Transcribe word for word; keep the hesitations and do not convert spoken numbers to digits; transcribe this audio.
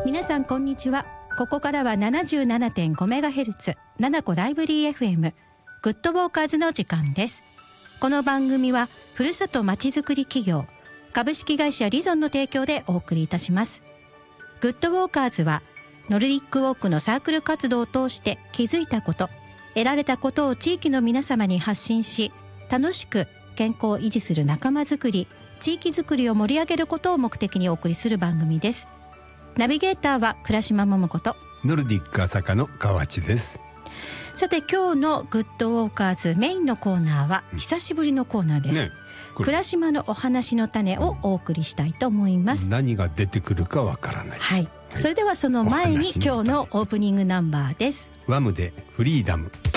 皆さんこんにちは。ここからは ななじゅうななてんごメガヘルツ ななこライブリー エフエム グッドウォーカーズの時間です。この番組はふるさとまちづくり企業株式会社リゾンの提供でお送りいたします。グッドウォーカーズはノルディックウォークのサークル活動を通して気づいたこと、得られたことを地域の皆様に発信し、楽しく健康を維持する仲間づくり、地域づくりを盛り上げることを目的にお送りする番組です。ナビゲーターは倉島桃子とノルディック朝霞の河内です。 さて今日のグッドウォーカーズメインのコーナーは久しぶりのコーナーです、ね、倉島のお話の種をお送りしたいと思います。 何が出てくるかわからない、 はい、それではその前に今日のオープニングナンバーです。 ワムでフリーダム。